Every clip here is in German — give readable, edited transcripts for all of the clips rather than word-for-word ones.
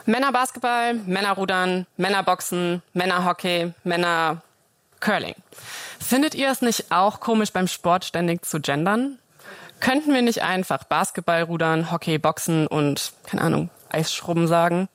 Männerbasketball, Männerrudern, Männerboxen, Männerhockey, Männercurling. Findet ihr es nicht auch komisch, beim Sport ständig zu gendern? Könnten wir nicht einfach Basketball, Rudern, Hockey, Boxen und, keine Ahnung, Eisschrubben sagen?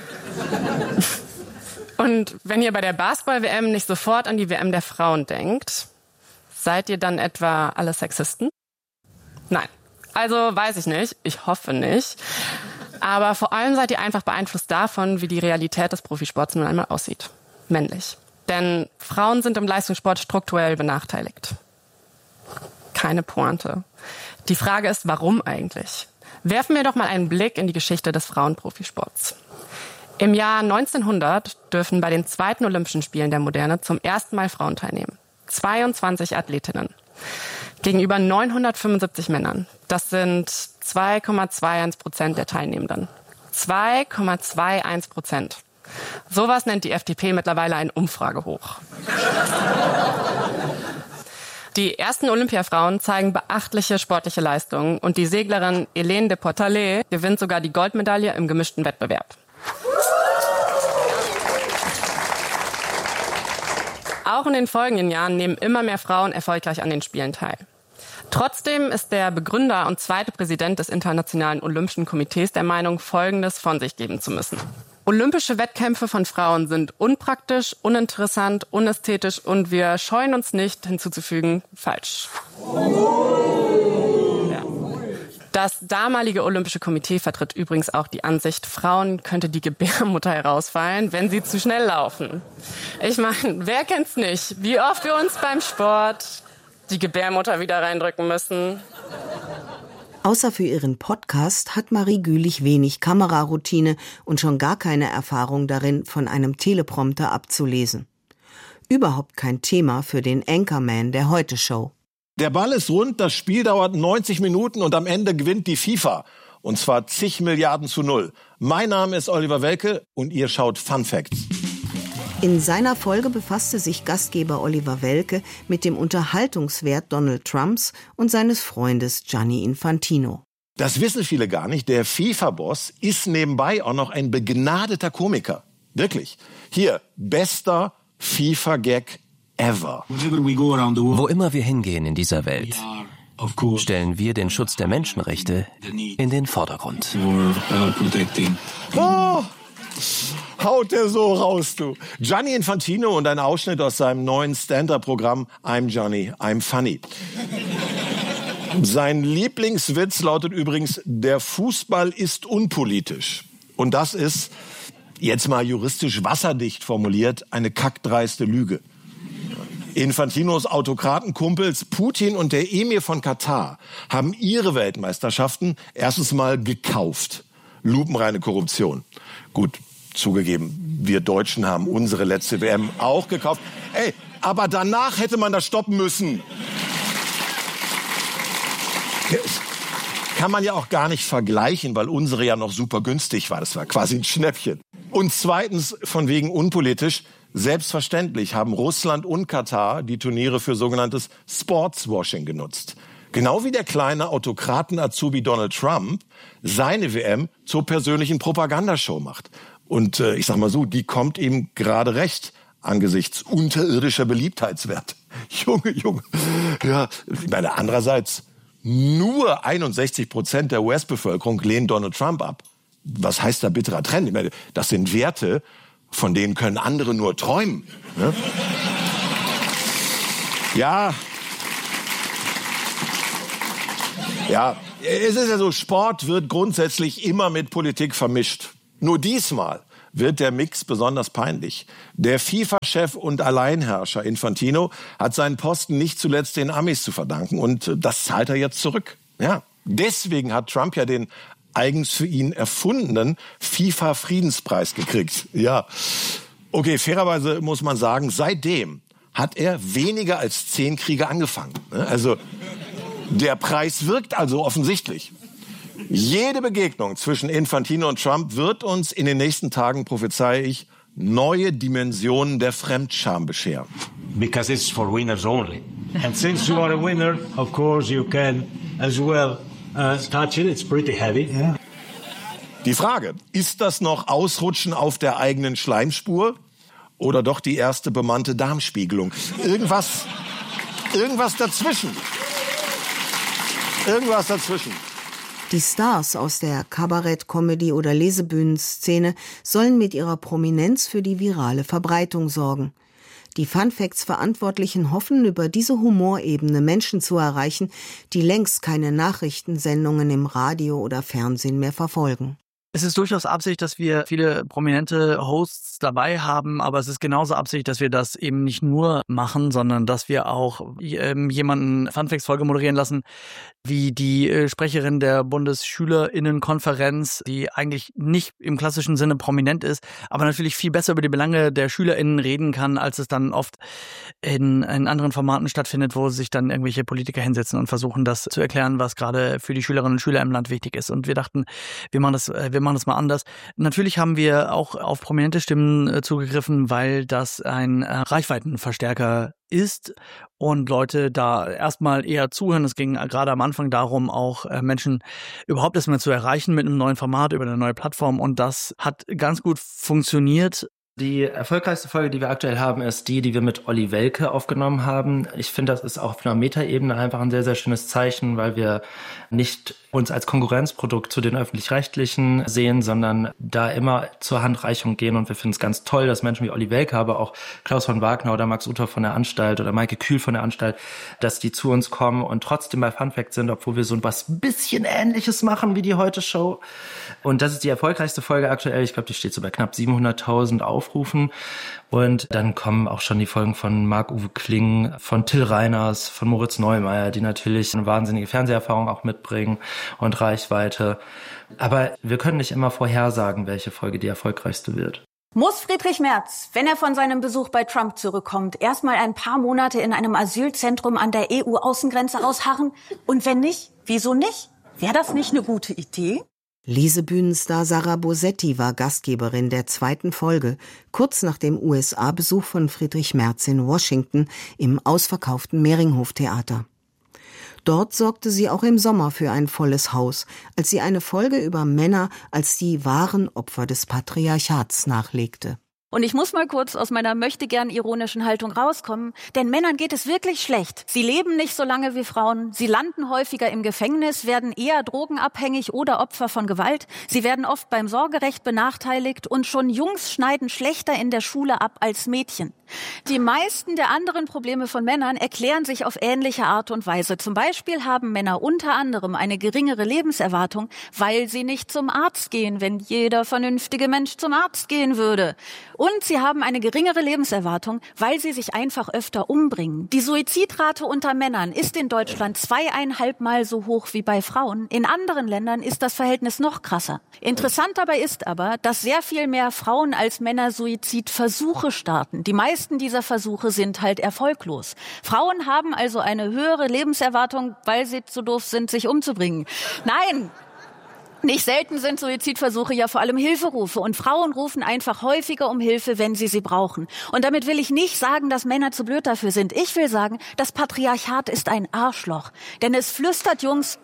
Und wenn ihr bei der Basketball-WM nicht sofort an die WM der Frauen denkt, seid ihr dann etwa alle Sexisten? Nein. Also weiß ich nicht. Ich hoffe nicht. Aber vor allem seid ihr einfach beeinflusst davon, wie die Realität des Profisports nun einmal aussieht. Männlich. Denn Frauen sind im Leistungssport strukturell benachteiligt. Keine Pointe. Die Frage ist, warum eigentlich? Werfen wir doch mal einen Blick in die Geschichte des Frauenprofisports. Im Jahr 1900 dürfen bei den zweiten Olympischen Spielen der Moderne zum ersten Mal Frauen teilnehmen. 22 Athletinnen. Gegenüber 975 Männern. Das sind 2,21% der Teilnehmenden. 2,21%. Sowas nennt die FDP mittlerweile ein Umfragehoch. Die ersten Olympiafrauen zeigen beachtliche sportliche Leistungen und die Seglerin Hélène de Portalé gewinnt sogar die Goldmedaille im gemischten Wettbewerb. Auch in den folgenden Jahren nehmen immer mehr Frauen erfolgreich an den Spielen teil. Trotzdem ist der Begründer und zweite Präsident des Internationalen Olympischen Komitees der Meinung, Folgendes von sich geben zu müssen. Olympische Wettkämpfe von Frauen sind unpraktisch, uninteressant, unästhetisch und wir scheuen uns nicht, hinzuzufügen, falsch. Ja. Das damalige Olympische Komitee vertritt übrigens auch die Ansicht, Frauen könnte die Gebärmutter herausfallen, wenn sie zu schnell laufen. Ich meine, wer kennt's nicht, wie oft wir uns beim Sport die Gebärmutter wieder reindrücken müssen. Außer für ihren Podcast hat Marie Gülich wenig Kameraroutine und schon gar keine Erfahrung darin, von einem Teleprompter abzulesen. Überhaupt kein Thema für den Anchorman der Heute-Show. Der Ball ist rund, das Spiel dauert 90 Minuten und am Ende gewinnt die FIFA. Und zwar zig Milliarden zu 0. Mein Name ist Oliver Welke und ihr schaut Fun Facts. In seiner Folge befasste sich Gastgeber Oliver Welke mit dem Unterhaltungswert Donald Trumps und seines Freundes Gianni Infantino. Das wissen viele gar nicht. Der FIFA-Boss ist nebenbei auch noch ein begnadeter Komiker. Wirklich. Hier, bester FIFA-Gag ever. Wo immer wir hingehen in dieser Welt, stellen wir den Schutz der Menschenrechte in den Vordergrund. Oh, haut der so raus, du. Gianni Infantino und ein Ausschnitt aus seinem neuen Stand-up-Programm I'm Johnny, I'm Funny. Sein Lieblingswitz lautet übrigens, der Fußball ist unpolitisch. Und das ist, jetzt mal juristisch wasserdicht formuliert, eine kackdreiste Lüge. Infantinos Autokratenkumpels Putin und der Emir von Katar haben ihre Weltmeisterschaften erstens mal gekauft. Lupenreine Korruption. Gut, zugegeben, wir Deutschen haben unsere letzte WM auch gekauft. Ey, aber danach hätte man das stoppen müssen. Kann man ja auch gar nicht vergleichen, weil unsere ja noch super günstig war. Das war quasi ein Schnäppchen. Und zweitens, von wegen unpolitisch, selbstverständlich haben Russland und Katar die Turniere für sogenanntes Sportswashing genutzt. Genau wie der kleine Autokraten-Azubi Donald Trump seine WM zur persönlichen Propagandashow macht. Und ich sag mal so, die kommt ihm gerade recht angesichts unterirdischer Beliebtheitswerte. Junge. Ja, ich meine, andererseits, nur 61% der US-Bevölkerung lehnen Donald Trump ab. Was heißt da bitterer Trend? Ich meine, das sind Werte, von denen können andere nur träumen. Ne? Ja, es ist ja so, Sport wird grundsätzlich immer mit Politik vermischt. Nur diesmal wird der Mix besonders peinlich. Der FIFA-Chef und Alleinherrscher Infantino hat seinen Posten nicht zuletzt den Amis zu verdanken und das zahlt er jetzt zurück. Ja, deswegen hat Trump ja den eigens für ihn erfundenen FIFA-Friedenspreis gekriegt. Ja, okay, fairerweise muss man sagen, seitdem hat er weniger als 10 Kriege angefangen. Also der Preis wirkt also offensichtlich. Jede Begegnung zwischen Infantino und Trump wird uns in den nächsten Tagen, prophezeie ich, neue Dimensionen der Fremdscham bescheren. Because it's for winners only. And since you are a winner, of course you can as well touch it. It's pretty heavy. Yeah. Die Frage, ist das noch Ausrutschen auf der eigenen Schleimspur oder doch die erste bemannte Darmspiegelung? Irgendwas dazwischen. Irgendwas dazwischen. Die Stars aus der Kabarett-, Comedy- oder Lesebühnenszene sollen mit ihrer Prominenz für die virale Verbreitung sorgen. Die Funfacts-Verantwortlichen hoffen, über diese Humorebene Menschen zu erreichen, die längst keine Nachrichtensendungen im Radio oder Fernsehen mehr verfolgen. Es ist durchaus Absicht, dass wir viele prominente Hosts dabei haben, aber es ist genauso Absicht, dass wir das eben nicht nur machen, sondern dass wir auch jemanden Funfacts-Folge moderieren lassen, wie die Sprecherin der Bundesschülerinnenkonferenz, die eigentlich nicht im klassischen Sinne prominent ist, aber natürlich viel besser über die Belange der SchülerInnen reden kann, als es dann oft in anderen Formaten stattfindet, wo sich dann irgendwelche Politiker hinsetzen und versuchen, das zu erklären, was gerade für die Schülerinnen und Schüler im Land wichtig ist. Und wir dachten, wir machen das mal anders. Natürlich haben wir auch auf prominente Stimmen zugegriffen, weil das ein Reichweitenverstärker ist und Leute da erstmal eher zuhören. Es ging gerade am Anfang darum, auch Menschen überhaupt erstmal zu erreichen mit einem neuen Format über eine neue Plattform, und das hat ganz gut funktioniert. Die erfolgreichste Folge, die wir aktuell haben, ist die wir mit Olli Welke aufgenommen haben. Ich finde, das ist auch auf einer Metaebene einfach ein sehr, sehr schönes Zeichen, weil wir nicht uns als Konkurrenzprodukt zu den Öffentlich-Rechtlichen sehen, sondern da immer zur Handreichung gehen. Und wir finden es ganz toll, dass Menschen wie Olli Welke, aber auch Klaus von Wagner oder Max Uther von der Anstalt oder Maike Kühl von der Anstalt, dass die zu uns kommen und trotzdem bei Funfact sind, obwohl wir so was bisschen Ähnliches machen wie die Heute-Show. Und das ist die erfolgreichste Folge aktuell. Ich glaube, die steht so bei knapp 700.000 Aufrufen. Und dann kommen auch schon die Folgen von Marc-Uwe Kling, von Till Reiners, von Moritz Neumeier, die natürlich eine wahnsinnige Fernseherfahrung auch mitbringen und Reichweite. Aber wir können nicht immer vorhersagen, welche Folge die erfolgreichste wird. Muss Friedrich Merz, wenn er von seinem Besuch bei Trump zurückkommt, erstmal ein paar Monate in einem Asylzentrum an der EU-Außengrenze ausharren? Und wenn nicht, wieso nicht? Wäre das nicht eine gute Idee? Lesebühnenstar Sarah Bosetti war Gastgeberin der 2. Folge, kurz nach dem USA-Besuch von Friedrich Merz in Washington im ausverkauften Mehringhof-Theater. Dort sorgte sie auch im Sommer für ein volles Haus, als sie eine Folge über Männer als die wahren Opfer des Patriarchats nachlegte. Und ich muss mal kurz aus meiner möchtegern ironischen Haltung rauskommen, denn Männern geht es wirklich schlecht. Sie leben nicht so lange wie Frauen, sie landen häufiger im Gefängnis, werden eher drogenabhängig oder Opfer von Gewalt, sie werden oft beim Sorgerecht benachteiligt und schon Jungs schneiden schlechter in der Schule ab als Mädchen. Die meisten der anderen Probleme von Männern erklären sich auf ähnliche Art und Weise. Zum Beispiel haben Männer unter anderem eine geringere Lebenserwartung, weil sie nicht zum Arzt gehen, wenn jeder vernünftige Mensch zum Arzt gehen würde. Und sie haben eine geringere Lebenserwartung, weil sie sich einfach öfter umbringen. Die Suizidrate unter Männern ist in Deutschland 2,5 Mal so hoch wie bei Frauen. In anderen Ländern ist das Verhältnis noch krasser. Interessant dabei ist aber, dass sehr viel mehr Frauen als Männer Suizidversuche starten. Die meisten dieser Versuche sind halt erfolglos. Frauen haben also eine höhere Lebenserwartung, weil sie zu doof sind, sich umzubringen. Nein! Nicht selten sind Suizidversuche ja vor allem Hilferufe, und Frauen rufen einfach häufiger um Hilfe, wenn sie brauchen. Und damit will ich nicht sagen, dass Männer zu blöd dafür sind. Ich will sagen, das Patriarchat ist ein Arschloch. Denn es flüstert Jungs...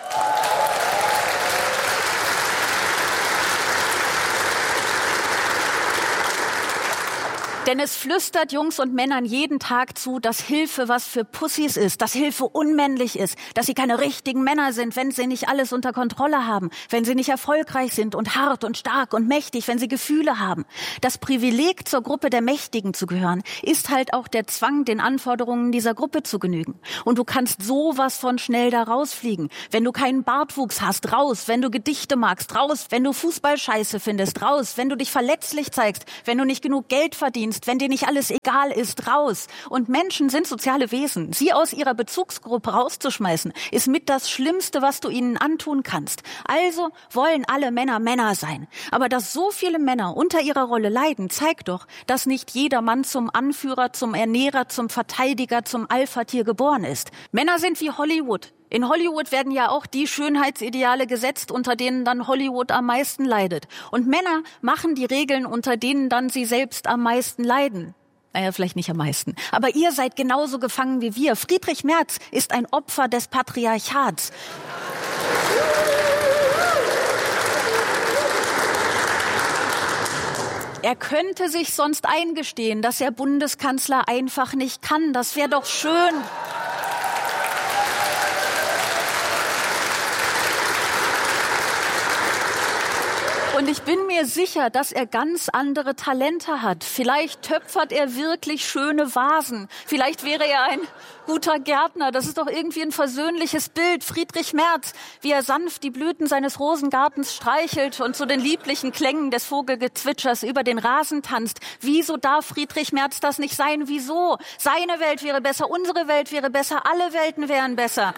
Denn es flüstert Jungs und Männern jeden Tag zu, dass Hilfe was für Pussys ist, dass Hilfe unmännlich ist, dass sie keine richtigen Männer sind, wenn sie nicht alles unter Kontrolle haben, wenn sie nicht erfolgreich sind und hart und stark und mächtig, wenn sie Gefühle haben. Das Privileg, zur Gruppe der Mächtigen zu gehören, ist halt auch der Zwang, den Anforderungen dieser Gruppe zu genügen. Und du kannst sowas von schnell da rausfliegen. Wenn du keinen Bartwuchs hast, raus. Wenn du Gedichte magst, raus. Wenn du Fußball scheiße findest, raus. Wenn du dich verletzlich zeigst, wenn du nicht genug Geld verdienst, wenn dir nicht alles egal ist, raus. Und Menschen sind soziale Wesen. Sie aus ihrer Bezugsgruppe rauszuschmeißen, ist mit das Schlimmste, was du ihnen antun kannst. Also wollen alle Männer Männer sein. Aber dass so viele Männer unter ihrer Rolle leiden, zeigt doch, dass nicht jeder Mann zum Anführer, zum Ernährer, zum Verteidiger, zum Alpha-Tier geboren ist. Männer sind wie Hollywood. In Hollywood werden ja auch die Schönheitsideale gesetzt, unter denen dann Hollywood am meisten leidet. Und Männer machen die Regeln, unter denen dann sie selbst am meisten leiden. Naja, vielleicht nicht am meisten. Aber ihr seid genauso gefangen wie wir. Friedrich Merz ist ein Opfer des Patriarchats. Er könnte sich sonst eingestehen, dass er Bundeskanzler einfach nicht kann. Das wäre doch schön. Und ich bin mir sicher, dass er ganz andere Talente hat. Vielleicht töpfert er wirklich schöne Vasen. Vielleicht wäre er ein guter Gärtner. Das ist doch irgendwie ein versöhnliches Bild. Friedrich Merz, wie er sanft die Blüten seines Rosengartens streichelt und zu den lieblichen Klängen des Vogelgezwitschers über den Rasen tanzt. Wieso darf Friedrich Merz das nicht sein? Wieso? Seine Welt wäre besser, unsere Welt wäre besser, alle Welten wären besser.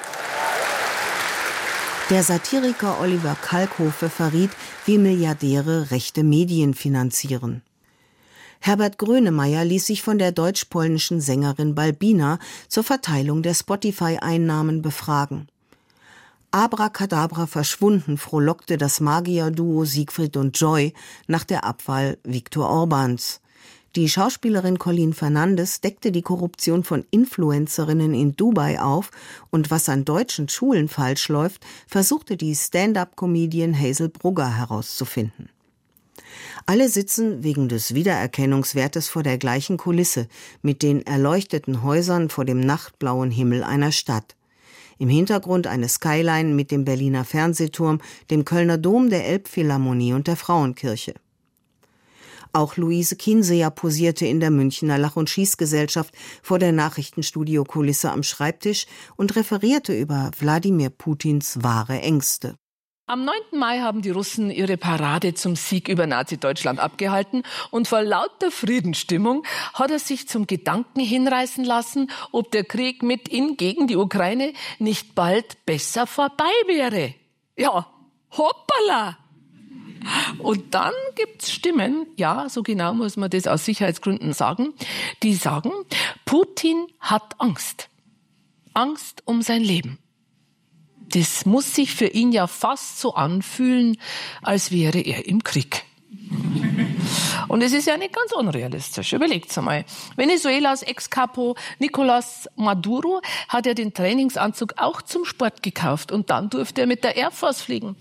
Der Satiriker Oliver Kalkofe verriet, wie Milliardäre rechte Medien finanzieren. Herbert Grönemeyer ließ sich von der deutsch-polnischen Sängerin Balbina zur Verteilung der Spotify-Einnahmen befragen. Abracadabra verschwunden frohlockte das Magier-Duo Siegfried und Joy nach der Abwahl Viktor Orbáns. Die Schauspielerin Colleen Fernandes deckte die Korruption von Influencerinnen in Dubai auf und was an deutschen Schulen falsch läuft, versuchte die Stand-up-Comedian Hazel Brugger herauszufinden. Alle sitzen wegen des Wiedererkennungswertes vor der gleichen Kulisse, mit den erleuchteten Häusern vor dem nachtblauen Himmel einer Stadt. Im Hintergrund eine Skyline mit dem Berliner Fernsehturm, dem Kölner Dom, der Elbphilharmonie und der Frauenkirche. Auch Luise Kinseher posierte in der Münchner Lach- und Schießgesellschaft vor der Nachrichtenstudio-Kulisse am Schreibtisch und referierte über Wladimir Putins wahre Ängste. Am 9. Mai haben die Russen ihre Parade zum Sieg über Nazi-Deutschland abgehalten und vor lauter Friedensstimmung hat er sich zum Gedanken hinreißen lassen, ob der Krieg mit ihm gegen die Ukraine nicht bald besser vorbei wäre. Ja, hoppala! Und dann gibt's Stimmen, ja, so genau muss man das aus Sicherheitsgründen sagen, die sagen, Putin hat Angst. Angst um sein Leben. Das muss sich für ihn ja fast so anfühlen, als wäre er im Krieg. Und es ist ja nicht ganz unrealistisch. Überlegt's einmal. Venezuelas Ex-Capo Nicolás Maduro hat ja den Trainingsanzug auch zum Sport gekauft und dann durfte er mit der Air Force fliegen.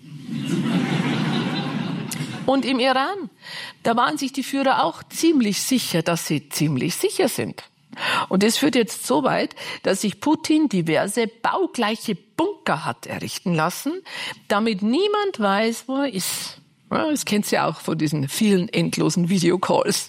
Und im Iran, da waren sich die Führer auch ziemlich sicher, dass sie ziemlich sicher sind. Und es führt jetzt so weit, dass sich Putin diverse baugleiche Bunker hat errichten lassen, damit niemand weiß, wo er ist. Ja, das kennt ihr ja auch von diesen vielen endlosen Videocalls.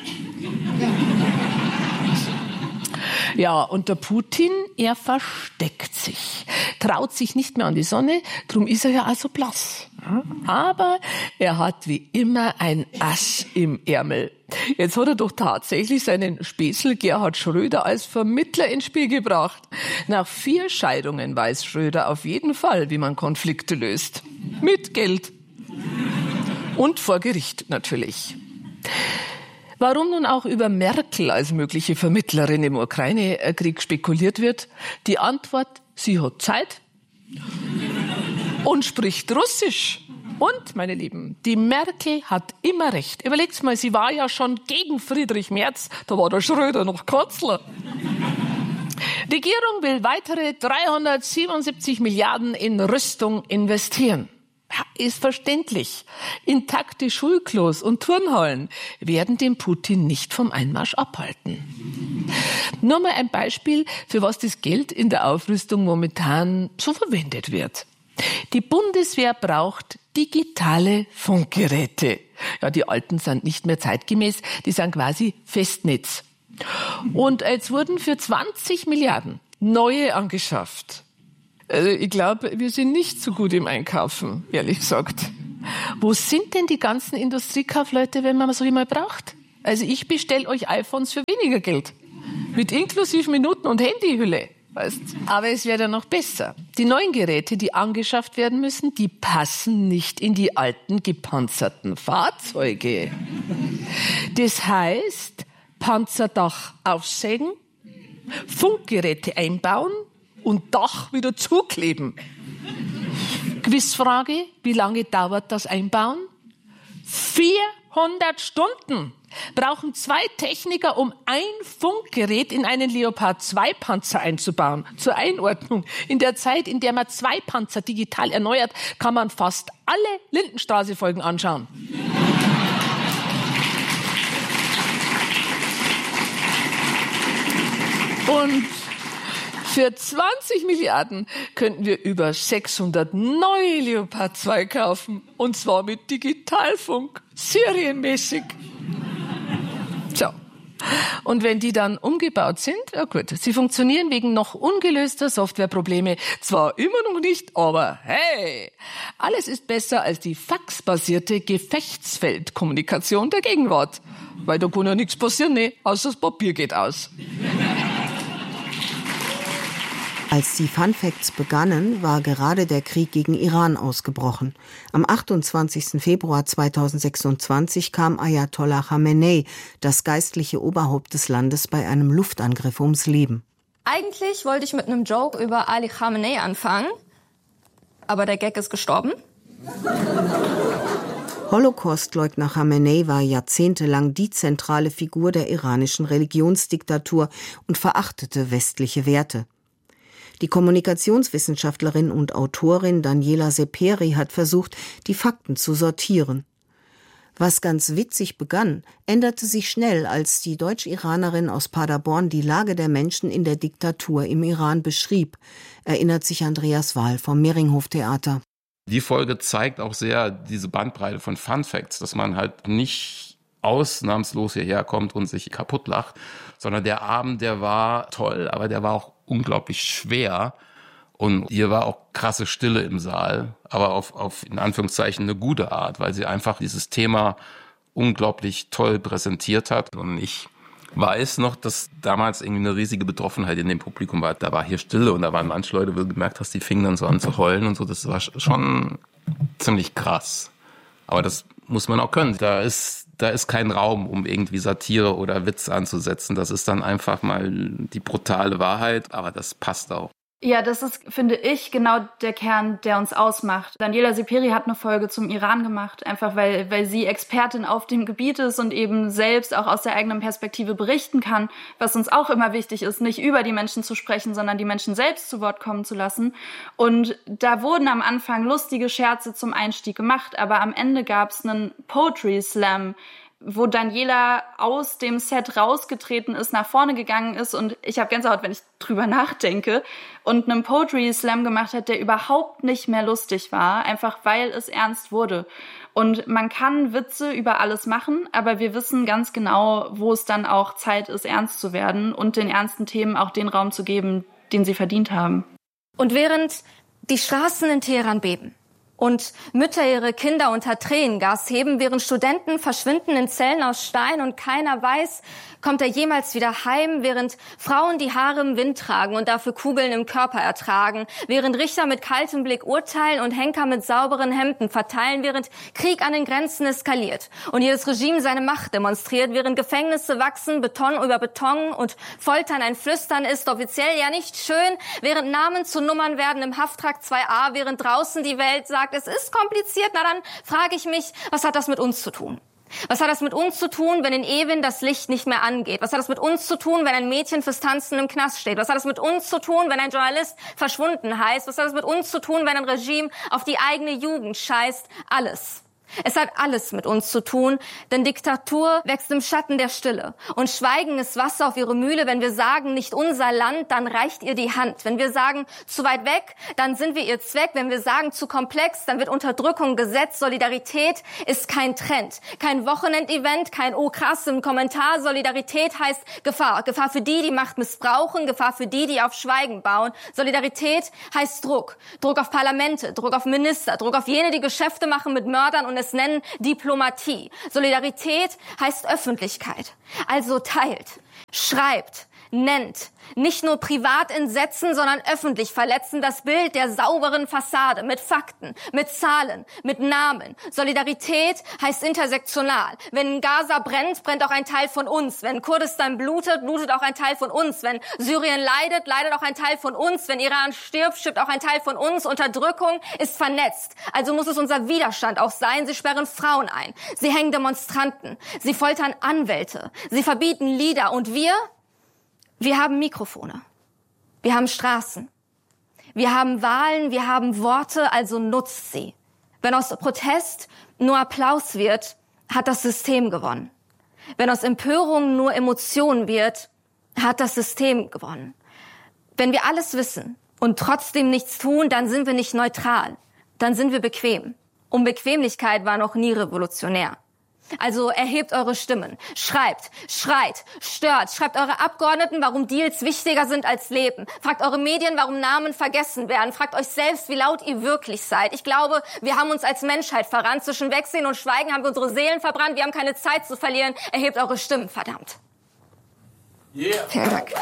Ja, und der Putin, er versteckt sich, traut sich nicht mehr an die Sonne, drum ist er ja also blass. Aber er hat wie immer ein Ass im Ärmel. Jetzt hat er doch tatsächlich seinen Späßel Gerhard Schröder als Vermittler ins Spiel gebracht. Nach 4 Scheidungen weiß Schröder auf jeden Fall, wie man Konflikte löst. Mit Geld. Und vor Gericht natürlich. Warum nun auch über Merkel als mögliche Vermittlerin im Ukraine-Krieg spekuliert wird? Die Antwort, sie hat Zeit und spricht Russisch. Und, meine Lieben, die Merkel hat immer recht. Überlegt's mal, sie war ja schon gegen Friedrich Merz, da war der Schröder noch Kanzler. Die Regierung will weitere 377 Milliarden in Rüstung investieren. Ist verständlich. Intakte Schulklos und Turnhallen werden den Putin nicht vom Einmarsch abhalten. Nur mal ein Beispiel, für was das Geld in der Aufrüstung momentan so verwendet wird. Die Bundeswehr braucht digitale Funkgeräte. Ja, die alten sind nicht mehr zeitgemäß, die sind quasi Festnetz. Und jetzt wurden für 20 Milliarden neue angeschafft. Also ich glaube, wir sind nicht so gut im Einkaufen, ehrlich gesagt. Wo sind denn die ganzen Industriekaufleute, wenn man so jemand braucht? Also ich bestelle euch iPhones für weniger Geld. Mit inklusive Minuten und Handyhülle. Weißt? Aber es wäre noch besser. Die neuen Geräte, die angeschafft werden müssen, die passen nicht in die alten gepanzerten Fahrzeuge. Das heißt, Panzerdach aufsägen, Funkgeräte einbauen und Dach wieder zukleben. Quizfrage, wie lange dauert das Einbauen? 400 Stunden brauchen 2 Techniker, um ein Funkgerät in einen Leopard 2 Panzer einzubauen. Zur Einordnung. In der Zeit, in der man 2 Panzer digital erneuert, kann man fast alle Lindenstraße-Folgen anschauen. Und für 20 Milliarden könnten wir über 600 neue Leopard 2 kaufen. Und zwar mit Digitalfunk, serienmäßig. So. Und wenn die dann umgebaut sind, ja gut, sie funktionieren wegen noch ungelöster Softwareprobleme zwar immer noch nicht, aber hey, alles ist besser als die faxbasierte Gefechtsfeldkommunikation der Gegenwart. Weil da kann ja nichts passieren, ne, außer das Papier geht aus. Als die Fun Facts begannen, war gerade der Krieg gegen Iran ausgebrochen. Am 28. Februar 2026 kam Ayatollah Khamenei, das geistliche Oberhaupt des Landes, bei einem Luftangriff ums Leben. Eigentlich wollte ich mit einem Joke über Ali Khamenei anfangen, aber der Gag ist gestorben. Holocaustleugner Khamenei war jahrzehntelang die zentrale Figur der iranischen Religionsdiktatur und verachtete westliche Werte. Die Kommunikationswissenschaftlerin und Autorin Daniela Seperi hat versucht, die Fakten zu sortieren. Was ganz witzig begann, änderte sich schnell, als die Deutsch-Iranerin aus Paderborn die Lage der Menschen in der Diktatur im Iran beschrieb, erinnert sich Andreas Wahl vom Meringhof-Theater. Die Folge zeigt auch sehr diese Bandbreite von Fun Facts, dass man halt nicht ausnahmslos hierher kommt und sich kaputt lacht, sondern der Abend, der war toll, aber der war auch unglaublich schwer und hier war auch krasse Stille im Saal, aber auf in Anführungszeichen eine gute Art, weil sie einfach dieses Thema unglaublich toll präsentiert hat. Und ich weiß noch, dass damals irgendwie eine riesige Betroffenheit in dem Publikum war. Da war hier Stille und da waren manche Leute, wo du gemerkt hast, die fingen dann so an zu heulen und so. Das war schon ziemlich krass. Aber das muss man auch können. Da ist kein Raum, um irgendwie Satire oder Witz anzusetzen. Das ist dann einfach mal die brutale Wahrheit, aber das passt auch. Ja, das ist, finde ich, genau der Kern, der uns ausmacht. Daniela Seperi hat eine Folge zum Iran gemacht, einfach weil sie Expertin auf dem Gebiet ist und eben selbst auch aus der eigenen Perspektive berichten kann, was uns auch immer wichtig ist, nicht über die Menschen zu sprechen, sondern die Menschen selbst zu Wort kommen zu lassen. Und da wurden am Anfang lustige Scherze zum Einstieg gemacht, aber am Ende gab es einen Poetry Slam, wo Daniela aus dem Set rausgetreten ist, nach vorne gegangen ist und ich habe Gänsehaut, wenn ich drüber nachdenke, und einen Poetry Slam gemacht hat, der überhaupt nicht mehr lustig war, einfach weil es ernst wurde. Und man kann Witze über alles machen, aber wir wissen ganz genau, wo es dann auch Zeit ist, ernst zu werden und den ernsten Themen auch den Raum zu geben, den sie verdient haben. Und während die Straßen in Teheran beben und Mütter ihre Kinder unter Tränengas heben, während Studenten verschwinden in Zellen aus Stein und keiner weiß, kommt er jemals wieder heim, während Frauen die Haare im Wind tragen und dafür Kugeln im Körper ertragen, während Richter mit kaltem Blick urteilen und Henker mit sauberen Hemden verteilen, während Krieg an den Grenzen eskaliert und jedes Regime seine Macht demonstriert, während Gefängnisse wachsen, Beton über Beton und Foltern ein Flüstern ist, offiziell ja nicht schön, während Namen zu Nummern werden im Hafttrag 2a, während draußen die Welt sagt, es ist kompliziert, na dann frage ich mich, was hat das mit uns zu tun? Was hat das mit uns zu tun, wenn in Ewin das Licht nicht mehr angeht? Was hat das mit uns zu tun, wenn ein Mädchen fürs Tanzen im Knast steht? Was hat das mit uns zu tun, wenn ein Journalist verschwunden heißt? Was hat das mit uns zu tun, wenn ein Regime auf die eigene Jugend scheißt? Alles. Es hat alles mit uns zu tun, denn Diktatur wächst im Schatten der Stille. Und Schweigen ist Wasser auf ihre Mühle. Wenn wir sagen, nicht unser Land, dann reicht ihr die Hand. Wenn wir sagen, zu weit weg, dann sind wir ihr Zweck. Wenn wir sagen, zu komplex, dann wird Unterdrückung Gesetz. Solidarität ist kein Trend, kein Wochenendevent, kein oh krass im Kommentar. Solidarität heißt Gefahr. Gefahr für die Macht missbrauchen, Gefahr für die auf Schweigen bauen. Solidarität heißt Druck. Druck auf Parlamente, Druck auf Minister, Druck auf jene, die Geschäfte machen mit Mördern und es nennen Diplomatie. Solidarität heißt Öffentlichkeit. Also teilt, schreibt, nennt, nicht nur privat in Sätzen, sondern öffentlich verletzen das Bild der sauberen Fassade mit Fakten, mit Zahlen, mit Namen. Solidarität heißt intersektional. Wenn Gaza brennt, brennt auch ein Teil von uns. Wenn Kurdistan blutet, blutet auch ein Teil von uns. Wenn Syrien leidet, leidet auch ein Teil von uns. Wenn Iran stirbt, stirbt auch ein Teil von uns. Unterdrückung ist vernetzt. Also muss es unser Widerstand auch sein. Sie sperren Frauen ein. Sie hängen Demonstranten. Sie foltern Anwälte. Sie verbieten Lieder. Und wir haben Mikrofone, wir haben Straßen, wir haben Wahlen, wir haben Worte, also nutzt sie. Wenn aus Protest nur Applaus wird, hat das System gewonnen. Wenn aus Empörung nur Emotion wird, hat das System gewonnen. Wenn wir alles wissen und trotzdem nichts tun, dann sind wir nicht neutral. Dann sind wir bequem. Und Bequemlichkeit war noch nie revolutionär. Also erhebt eure Stimmen, schreibt, schreit, stört, schreibt eure Abgeordneten, warum Deals wichtiger sind als Leben. Fragt eure Medien, warum Namen vergessen werden. Fragt euch selbst, wie laut ihr wirklich seid. Ich glaube, wir haben uns als Menschheit verrannt. Zwischen Wegsehen und Schweigen haben wir unsere Seelen verbrannt. Wir haben keine Zeit zu verlieren. Erhebt eure Stimmen, verdammt. Yeah. Vielen Dank.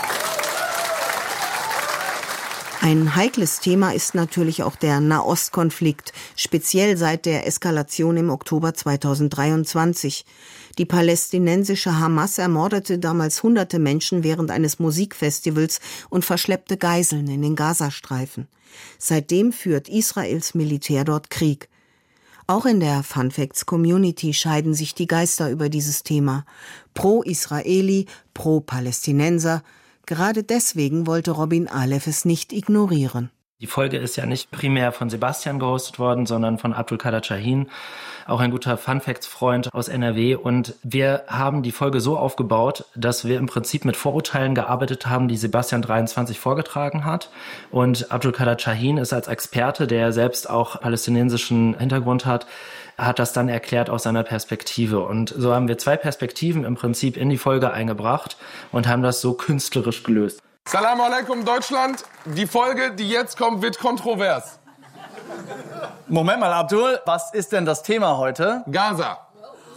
Ein heikles Thema ist natürlich auch der Nahostkonflikt, speziell seit der Eskalation im Oktober 2023. Die palästinensische Hamas ermordete damals hunderte Menschen während eines Musikfestivals und verschleppte Geiseln in den Gazastreifen. Seitdem führt Israels Militär dort Krieg. Auch in der Fun Facts Community scheiden sich die Geister über dieses Thema. Pro-Israeli, pro-Palästinenser. Gerade deswegen wollte Robin Alef es nicht ignorieren. Die Folge ist ja nicht primär von Sebastian gehostet worden, sondern von Abdulkader Shahin, auch ein guter Fun-Facts-Freund aus NRW. Und wir haben die Folge so aufgebaut, dass wir im Prinzip mit Vorurteilen gearbeitet haben, die Sebastian 23 vorgetragen hat. Und Abdulkader Shahin ist als Experte, der selbst auch palästinensischen Hintergrund hat das dann erklärt aus seiner Perspektive. Und so haben wir zwei Perspektiven im Prinzip in die Folge eingebracht und haben das so künstlerisch gelöst. Salam alaikum Deutschland. Die Folge, die jetzt kommt, wird kontrovers. Moment mal, Abdul, was ist denn das Thema heute? Gaza.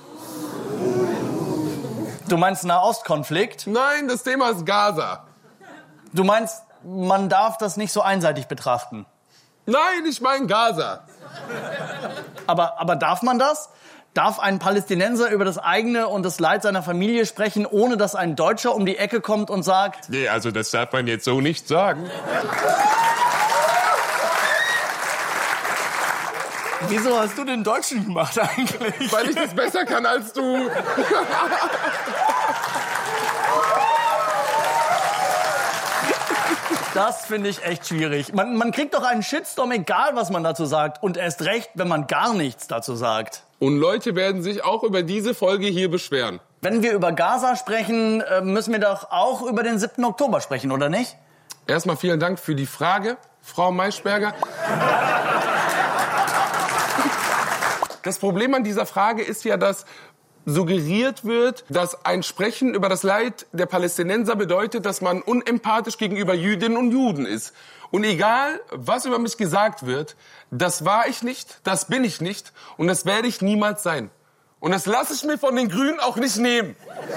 Du meinst Nahostkonflikt? Nein, das Thema ist Gaza. Du meinst, man darf das nicht so einseitig betrachten? Nein, ich meine Gaza. Aber darf man das? Darf ein Palästinenser über das eigene und das Leid seiner Familie sprechen, ohne dass ein Deutscher um die Ecke kommt und sagt... Nee, also das darf man jetzt so nicht sagen. Wieso hast du den Deutschen gemacht eigentlich? Weil ich das besser kann als du. Das finde ich echt schwierig. Man kriegt doch einen Shitstorm, egal was man dazu sagt. Und erst recht, wenn man gar nichts dazu sagt. Und Leute werden sich auch über diese Folge hier beschweren. Wenn wir über Gaza sprechen, müssen wir doch auch über den 7. Oktober sprechen, oder nicht? Erstmal vielen Dank für die Frage, Frau Maischberger. Das Problem an dieser Frage ist ja, dass suggeriert wird, dass ein Sprechen über das Leid der Palästinenser bedeutet, dass man unempathisch gegenüber Jüdinnen und Juden ist. Und egal, was über mich gesagt wird, das war ich nicht, das bin ich nicht und das werde ich niemals sein. Und das lasse ich mir von den Grünen auch nicht nehmen.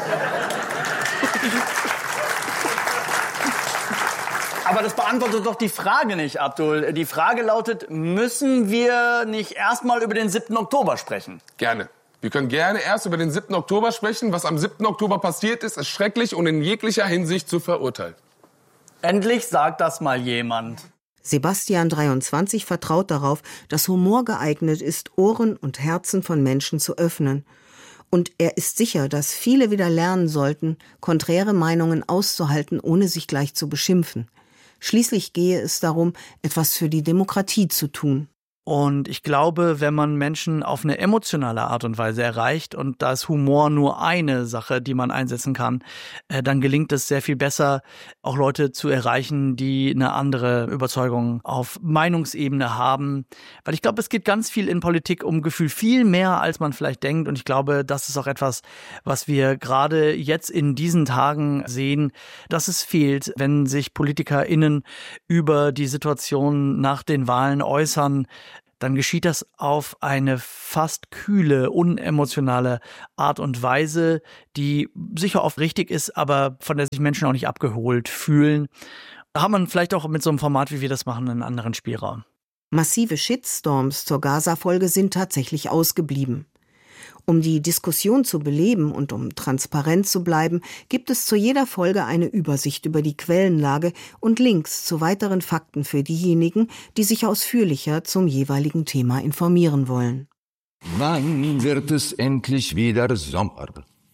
Aber das beantwortet doch die Frage nicht, Abdul. Die Frage lautet, müssen wir nicht erstmal über den 7. Oktober sprechen? Gerne. Wir können gerne erst über den 7. Oktober sprechen. Was am 7. Oktober passiert ist, ist schrecklich und in jeglicher Hinsicht zu verurteilen. Endlich sagt das mal jemand. Sebastian 23 vertraut darauf, dass Humor geeignet ist, Ohren und Herzen von Menschen zu öffnen. Und er ist sicher, dass viele wieder lernen sollten, konträre Meinungen auszuhalten, ohne sich gleich zu beschimpfen. Schließlich gehe es darum, etwas für die Demokratie zu tun. Und ich glaube, wenn man Menschen auf eine emotionale Art und Weise erreicht, und da ist Humor nur eine Sache, die man einsetzen kann, dann gelingt es sehr viel besser, auch Leute zu erreichen, die eine andere Überzeugung auf Meinungsebene haben. Weil ich glaube, es geht ganz viel in Politik um Gefühl, viel mehr, als man vielleicht denkt. Und ich glaube, das ist auch etwas, was wir gerade jetzt in diesen Tagen sehen, dass es fehlt, wenn sich PolitikerInnen über die Situation nach den Wahlen äußern. Dann geschieht das auf eine fast kühle, unemotionale Art und Weise, die sicher oft richtig ist, aber von der sich Menschen auch nicht abgeholt fühlen. Da hat man vielleicht auch mit so einem Format, wie wir das machen, einen anderen Spielraum. Massive Shitstorms zur Gaza-Folge sind tatsächlich ausgeblieben. Um die Diskussion zu beleben und um transparent zu bleiben, gibt es zu jeder Folge eine Übersicht über die Quellenlage und Links zu weiteren Fakten für diejenigen, die sich ausführlicher zum jeweiligen Thema informieren wollen. Wann wird es endlich wieder Sommer?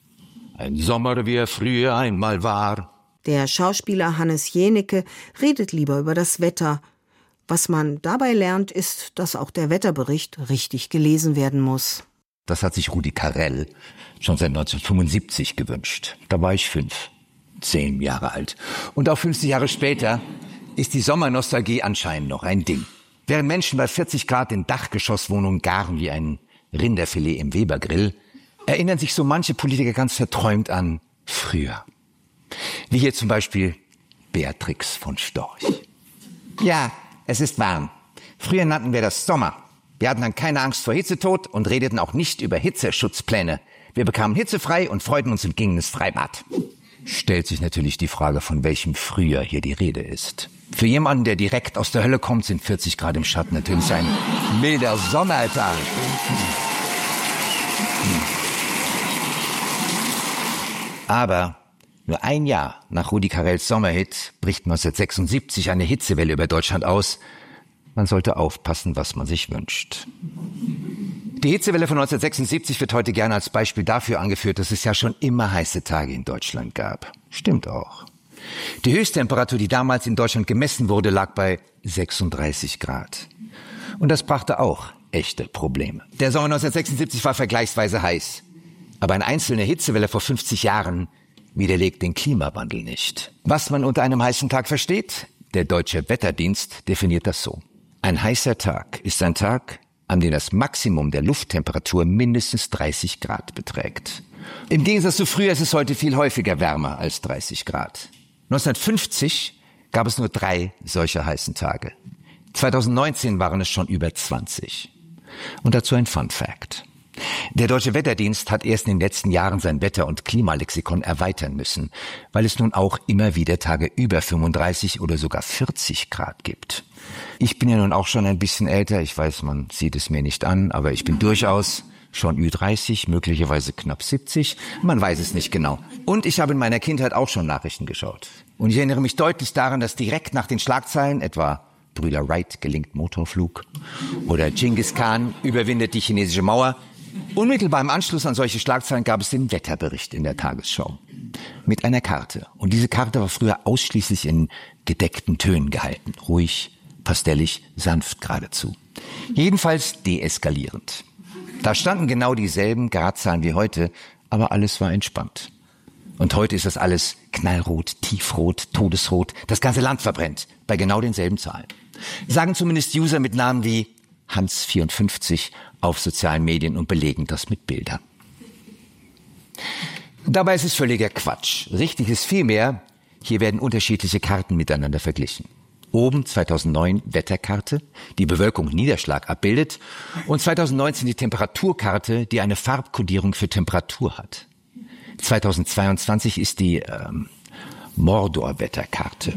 Ein Sommer, wie er früher einmal war. Der Schauspieler Hannes Jenecke redet lieber über das Wetter. Was man dabei lernt, ist, dass auch der Wetterbericht richtig gelesen werden muss. Das hat sich Rudi Carrell schon seit 1975 gewünscht. Da war ich 5. 10 Jahre alt. Und auch 50 Jahre später ist die Sommernostalgie anscheinend noch ein Ding. Während Menschen bei 40 Grad in Dachgeschosswohnungen garen wie ein Rinderfilet im Webergrill, erinnern sich so manche Politiker ganz verträumt an früher. Wie hier zum Beispiel Beatrix von Storch. Ja, es ist warm. Früher nannten wir das Sommer. Wir hatten dann keine Angst vor Hitzetod und redeten auch nicht über Hitzeschutzpläne. Wir bekamen hitzefrei und freuten uns und gingen ins Freibad. Stellt sich natürlich die Frage, von welchem Frühjahr hier die Rede ist. Für jemanden, der direkt aus der Hölle kommt, sind 40 Grad im Schatten natürlich ein milder Sommertag. Aber nur ein Jahr nach Rudi Carrells Sommerhit bricht 1976 eine Hitzewelle über Deutschland aus. Man sollte aufpassen, was man sich wünscht. Die Hitzewelle von 1976 wird heute gerne als Beispiel dafür angeführt, dass es ja schon immer heiße Tage in Deutschland gab. Stimmt auch. Die Höchsttemperatur, die damals in Deutschland gemessen wurde, lag bei 36 Grad. Und das brachte auch echte Probleme. Der Sommer 1976 war vergleichsweise heiß. Aber eine einzelne Hitzewelle vor 50 Jahren widerlegt den Klimawandel nicht. Was man unter einem heißen Tag versteht? Der Deutsche Wetterdienst definiert das so. Ein heißer Tag ist ein Tag, an dem das Maximum der Lufttemperatur mindestens 30 Grad beträgt. Im Gegensatz zu früher ist es heute viel häufiger wärmer als 30 Grad. 1950 gab es nur 3 solcher heißen Tage. 2019 waren es schon über 20. Und dazu ein Fun Fact. Der Deutsche Wetterdienst hat erst in den letzten Jahren sein Wetter- und Klimalexikon erweitern müssen, weil es nun auch immer wieder Tage über 35 oder sogar 40 Grad gibt. Ich bin ja nun auch schon ein bisschen älter, ich weiß, man sieht es mir nicht an, aber ich bin durchaus schon Ü30, möglicherweise knapp 70, man weiß es nicht genau. Und ich habe in meiner Kindheit auch schon Nachrichten geschaut. Und ich erinnere mich deutlich daran, dass direkt nach den Schlagzeilen, etwa Brüder Wright gelingt Motorflug oder Genghis Khan überwindet die chinesische Mauer, unmittelbar im Anschluss an solche Schlagzeilen gab es den Wetterbericht in der Tagesschau. Mit einer Karte. Und diese Karte war früher ausschließlich in gedeckten Tönen gehalten. Ruhig, pastellig, sanft geradezu. Jedenfalls deeskalierend. Da standen genau dieselben Gradzahlen wie heute, aber alles war entspannt. Und heute ist das alles knallrot, tiefrot, todesrot. Das ganze Land verbrennt bei genau denselben Zahlen. Sagen zumindest User mit Namen wie Hans54 auf sozialen Medien und belegen das mit Bildern. Dabei ist es völliger Quatsch. Richtig ist vielmehr, hier werden unterschiedliche Karten miteinander verglichen. Oben 2009 Wetterkarte, die Bewölkung und Niederschlag abbildet, und 2019 die Temperaturkarte, die eine Farbkodierung für Temperatur hat. 2022 ist die Mordor-Wetterkarte.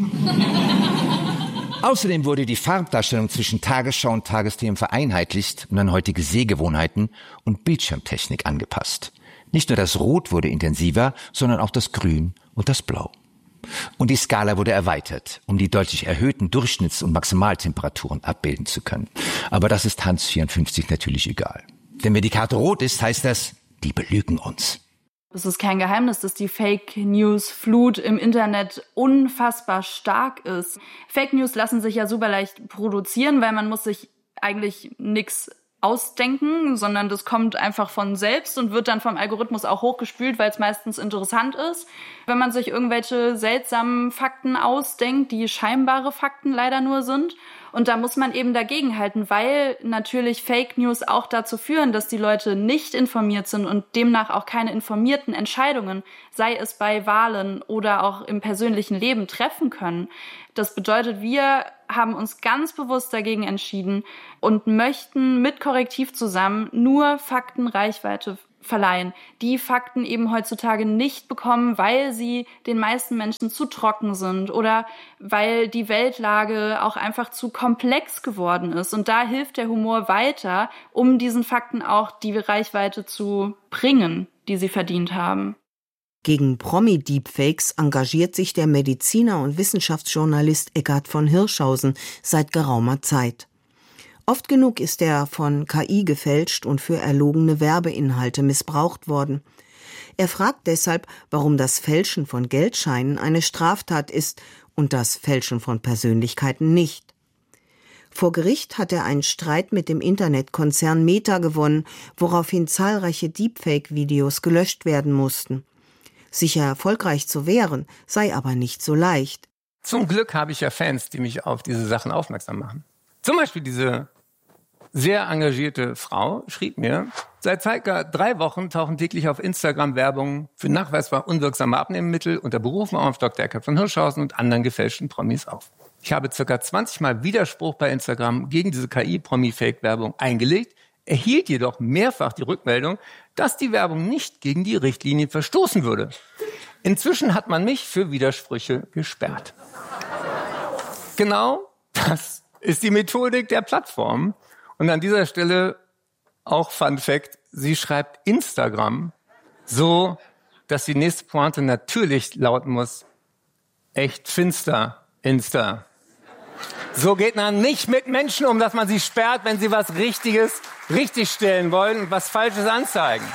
Außerdem wurde die Farbdarstellung zwischen Tagesschau und Tagesthemen vereinheitlicht und an heutige Sehgewohnheiten und Bildschirmtechnik angepasst. Nicht nur das Rot wurde intensiver, sondern auch das Grün und das Blau. Und die Skala wurde erweitert, um die deutlich erhöhten Durchschnitts- und Maximaltemperaturen abbilden zu können. Aber das ist Hans54 natürlich egal. Denn wenn die Karte rot ist, heißt das, die belügen uns. Es ist kein Geheimnis, dass die Fake-News-Flut im Internet unfassbar stark ist. Fake News lassen sich ja super leicht produzieren, weil man muss sich eigentlich nichts ausdenken, sondern das kommt einfach von selbst und wird dann vom Algorithmus auch hochgespült, weil es meistens interessant ist. Wenn man sich irgendwelche seltsamen Fakten ausdenkt, die scheinbare Fakten leider nur sind. Und da muss man eben dagegenhalten, weil natürlich Fake News auch dazu führen, dass die Leute nicht informiert sind und demnach auch keine informierten Entscheidungen, sei es bei Wahlen oder auch im persönlichen Leben, treffen können. Das bedeutet, wir haben uns ganz bewusst dagegen entschieden und möchten mit Korrektiv zusammen nur Fakten Reichweite verleihen, die Fakten eben heutzutage nicht bekommen, weil sie den meisten Menschen zu trocken sind oder weil die Weltlage auch einfach zu komplex geworden ist. Und da hilft der Humor weiter, um diesen Fakten auch die Reichweite zu bringen, die sie verdient haben. Gegen Promi-Deepfakes engagiert sich der Mediziner und Wissenschaftsjournalist Eckart von Hirschhausen seit geraumer Zeit. Oft genug ist er von KI gefälscht und für erlogene Werbeinhalte missbraucht worden. Er fragt deshalb, warum das Fälschen von Geldscheinen eine Straftat ist und das Fälschen von Persönlichkeiten nicht. Vor Gericht hat er einen Streit mit dem Internetkonzern Meta gewonnen, woraufhin zahlreiche Deepfake-Videos gelöscht werden mussten. Sich erfolgreich zu wehren, sei aber nicht so leicht. Zum Glück habe ich ja Fans, die mich auf diese Sachen aufmerksam machen. Zum Beispiel diese sehr engagierte Frau schrieb mir, seit ca. 3 Wochen tauchen täglich auf Instagram Werbung für nachweisbar unwirksame Abnehmmittel unter Berufung auf Dr. Eckart von Hirschhausen und anderen gefälschten Promis auf. Ich habe ca. 20 Mal Widerspruch bei Instagram gegen diese KI-Promi-Fake-Werbung eingelegt, erhielt jedoch mehrfach die Rückmeldung, dass die Werbung nicht gegen die Richtlinien verstoßen würde. Inzwischen hat man mich für Widersprüche gesperrt. Genau das ist die Methodik der Plattform. Und an dieser Stelle auch Fun Fact, sie schreibt Instagram so, dass die nächste Pointe natürlich lauten muss, echt finster, Insta. So geht man nicht mit Menschen um, dass man sie sperrt, wenn sie was Richtiges richtigstellen wollen und was Falsches anzeigen.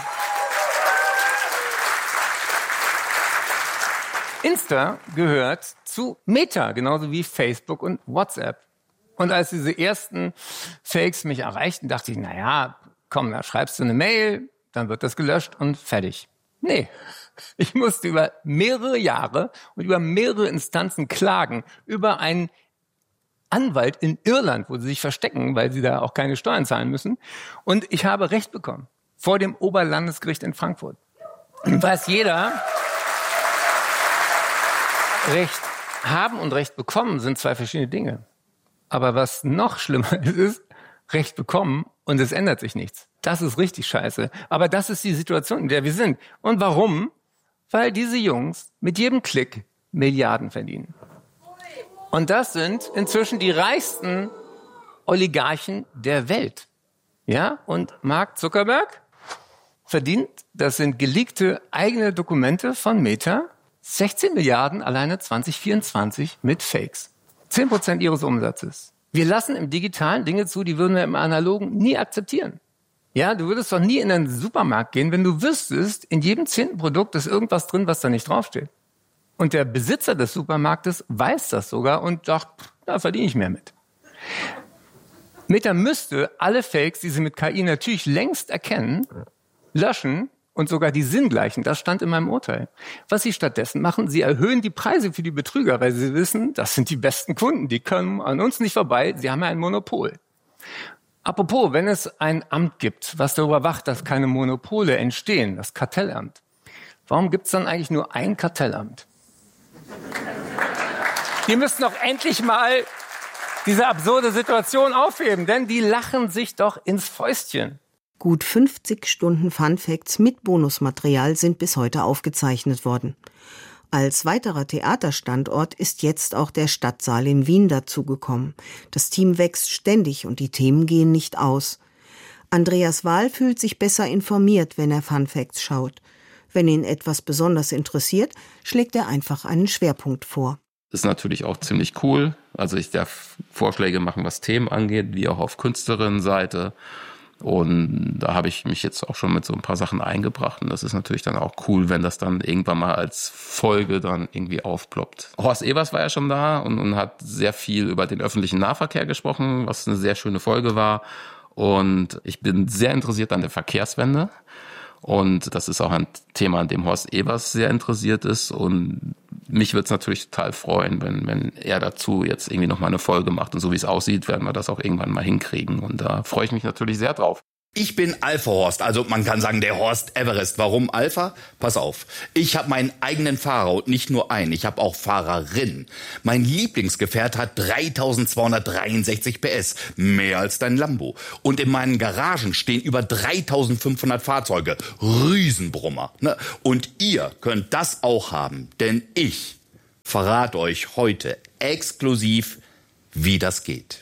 Insta gehört zu Meta, genauso wie Facebook und WhatsApp. Und als diese ersten Fakes mich erreichten, dachte ich, naja, komm, da schreibst du eine Mail, dann wird das gelöscht und fertig. Nee, ich musste über mehrere Jahre und über mehrere Instanzen klagen, über einen Anwalt in Irland, wo sie sich verstecken, weil sie da auch keine Steuern zahlen müssen. Und ich habe Recht bekommen vor dem Oberlandesgericht in Frankfurt. Und weiß jeder, Recht haben und Recht bekommen sind 2 verschiedene Dinge. Aber was noch schlimmer ist, Recht bekommen und es ändert sich nichts. Das ist richtig scheiße. Aber das ist die Situation, in der wir sind. Und warum? Weil diese Jungs mit jedem Klick Milliarden verdienen. Und das sind inzwischen die reichsten Oligarchen der Welt. Ja? Und Mark Zuckerberg verdient, das sind geleakte eigene Dokumente von Meta, 16 Milliarden alleine 2024 mit Fakes. 10% ihres Umsatzes. Wir lassen im Digitalen Dinge zu, die würden wir im Analogen nie akzeptieren. Ja, du würdest doch nie in einen Supermarkt gehen, wenn du wüsstest, in jedem 10. Produkt ist irgendwas drin, was da nicht draufsteht. Und der Besitzer des Supermarktes weiß das sogar und sagt, da verdiene ich mehr mit. Meta müsste alle Fakes, die sie mit KI natürlich längst erkennen, löschen und sogar die sinngleichen. Das stand in meinem Urteil. Was sie stattdessen machen, sie erhöhen die Preise für die Betrüger, weil sie wissen, das sind die besten Kunden, die können an uns nicht vorbei, sie haben ja ein Monopol. Apropos, wenn es ein Amt gibt, was darüber wacht, dass keine Monopole entstehen, das Kartellamt, warum gibt es dann eigentlich nur ein Kartellamt? Die müssen doch endlich mal diese absurde Situation aufheben, denn die lachen sich doch ins Fäustchen. Gut 50 Stunden Funfacts mit Bonusmaterial sind bis heute aufgezeichnet worden. Als weiterer Theaterstandort ist jetzt auch der Stadtsaal in Wien dazugekommen. Das Team wächst ständig und die Themen gehen nicht aus. Andreas Wahl fühlt sich besser informiert, wenn er Funfacts schaut. Wenn ihn etwas besonders interessiert, schlägt er einfach einen Schwerpunkt vor. Das ist natürlich auch ziemlich cool. Also ich darf Vorschläge machen, was Themen angeht, wie auch auf Künstlerinnenseite. Und da habe ich mich jetzt auch schon mit so ein paar Sachen eingebracht. Und das ist natürlich dann auch cool, wenn das dann irgendwann mal als Folge dann irgendwie aufploppt. Horst Evers war ja schon da und hat sehr viel über den öffentlichen Nahverkehr gesprochen, was eine sehr schöne Folge war. Und ich bin sehr interessiert an der Verkehrswende. Und das ist auch ein Thema, an dem Horst Evers sehr interessiert ist. Und mich würde es natürlich total freuen, wenn er dazu jetzt irgendwie nochmal eine Folge macht. Und so wie es aussieht, werden wir das auch irgendwann mal hinkriegen. Und da freue ich mich natürlich sehr drauf. Ich bin Alpha Horst, also man kann sagen der Horst Everest. Warum Alpha? Pass auf, ich habe meinen eigenen Fahrer und nicht nur einen, ich habe auch Fahrerin. Mein Lieblingsgefährt hat 3263 PS, mehr als dein Lambo. Und in meinen Garagen stehen über 3500 Fahrzeuge, Riesenbrummer. Ne? Und ihr könnt das auch haben, denn ich verrate euch heute exklusiv, wie das geht.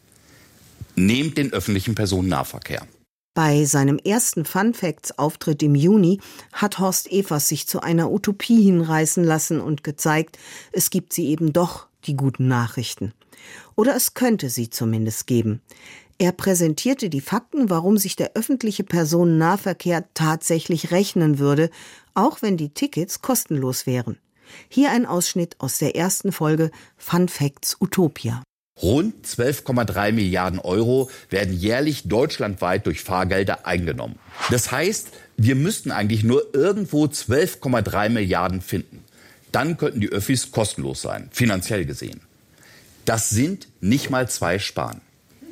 Nehmt den öffentlichen Personennahverkehr. Bei seinem ersten Funfacts-Auftritt im Juni hat Horst Evers sich zu einer Utopie hinreißen lassen und gezeigt, es gibt sie eben doch, die guten Nachrichten. Oder es könnte sie zumindest geben. Er präsentierte die Fakten, warum sich der öffentliche Personennahverkehr tatsächlich rechnen würde, auch wenn die Tickets kostenlos wären. Hier ein Ausschnitt aus der ersten Folge Funfacts Utopia. Rund 12,3 Milliarden Euro werden jährlich deutschlandweit durch Fahrgelder eingenommen. Das heißt, wir müssten eigentlich nur irgendwo 12,3 Milliarden finden. Dann könnten die Öffis kostenlos sein, finanziell gesehen. Das sind nicht mal 2 Spahn.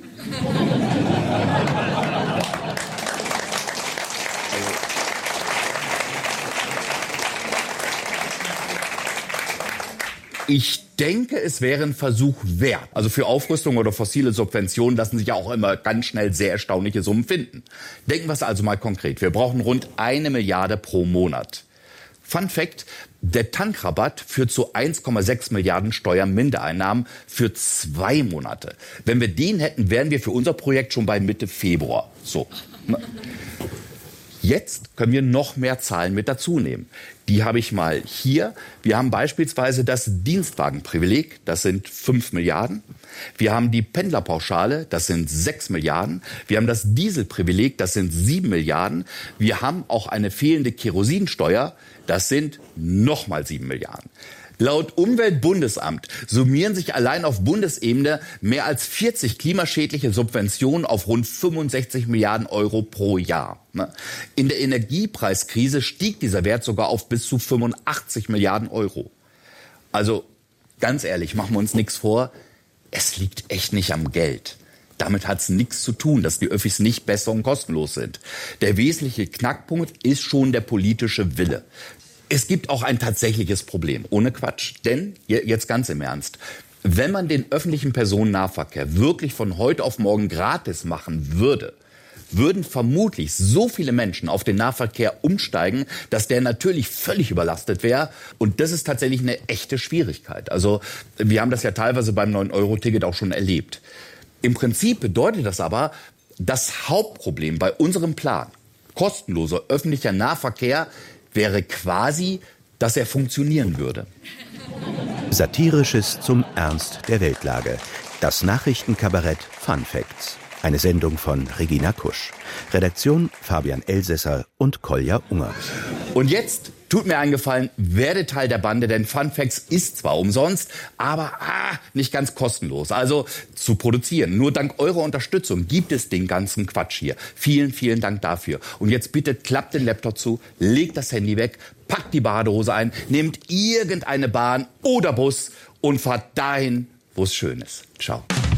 Ich denke, es wäre ein Versuch wert. Also für Aufrüstung oder fossile Subventionen lassen sich ja auch immer ganz schnell sehr erstaunliche Summen finden. Denken wir es also mal konkret. Wir brauchen rund 1 Milliarde pro Monat. Fun Fact, der Tankrabatt führt zu 1,6 Milliarden Steuermindereinnahmen für 2 Monate. Wenn wir den hätten, wären wir für unser Projekt schon bei Mitte Februar. So. Jetzt können wir noch mehr Zahlen mit dazu nehmen. Die habe ich mal hier. Wir haben beispielsweise das Dienstwagenprivileg, das sind 5 Milliarden. Wir haben die Pendlerpauschale, das sind 6 Milliarden. Wir haben das Dieselprivileg, das sind 7 Milliarden. Wir haben auch eine fehlende Kerosinsteuer, das sind nochmal 7 Milliarden. Laut Umweltbundesamt summieren sich allein auf Bundesebene mehr als 40 klimaschädliche Subventionen auf rund 65 Milliarden Euro pro Jahr. In der Energiepreiskrise stieg dieser Wert sogar auf bis zu 85 Milliarden Euro. Also ganz ehrlich, machen wir uns nichts vor, es liegt echt nicht am Geld. Damit hat es nichts zu tun, dass die Öffis nicht besser und kostenlos sind. Der wesentliche Knackpunkt ist schon der politische Wille. Es gibt auch ein tatsächliches Problem, ohne Quatsch. Denn, jetzt ganz im Ernst, wenn man den öffentlichen Personennahverkehr wirklich von heute auf morgen gratis machen würde, würden vermutlich so viele Menschen auf den Nahverkehr umsteigen, dass der natürlich völlig überlastet wäre. Und das ist tatsächlich eine echte Schwierigkeit. Also wir haben das ja teilweise beim 9-Euro-Ticket auch schon erlebt. Im Prinzip bedeutet das aber, das Hauptproblem bei unserem Plan, kostenloser öffentlicher Nahverkehr, wäre quasi, dass er funktionieren würde. Satirisches zum Ernst der Weltlage. Das Nachrichtenkabarett Fun Facts. Eine Sendung von Regina Kusch. Redaktion Fabian Elsässer und Kolja Unger. Und jetzt tut mir einen Gefallen, werde Teil der Bande, denn Fun Facts ist zwar umsonst, aber nicht ganz kostenlos. Also zu produzieren. Nur dank eurer Unterstützung gibt es den ganzen Quatsch hier. Vielen, vielen Dank dafür. Und jetzt bitte klappt den Laptop zu, legt das Handy weg, packt die Badehose ein, nehmt irgendeine Bahn oder Bus und fahrt dahin, wo es schön ist. Ciao.